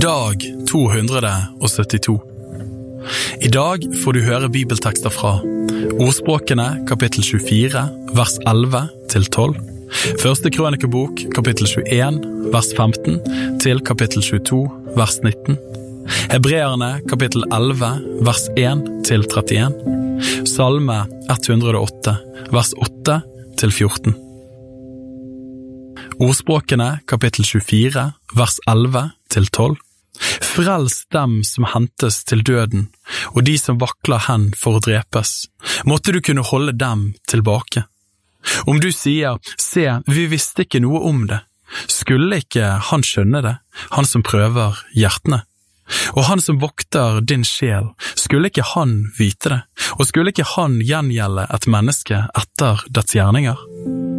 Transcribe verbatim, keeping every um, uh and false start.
Dag to hundre og syttito. I dag får du høre bibeltekster fra Ordspråkene, kapittel tjuefire, vers elleve til tolv, Første Krønikebok, kapittel tjueen, vers femten, til kapittel tjueto, vers nitten, Hebreerne, kapittel elleve, vers en til trettien, Salme ett hundre og åtte, vers åtte til fjorten. Ordspråkene, kapittel tjuefire, vers elleve til tolv. Frels dem som hentes til døden, og de som vakler hen for å drepes. Måtte du kunne holde dem tilbake. Om du sier, se, vi visste ikke noe om det, skulle ikke han skjønne det, han som prøver hjertene. Og han som vokter din sjel, skulle ikke han vite det, og skulle ikke han gjengjelde et menneske etter dets gjerninger?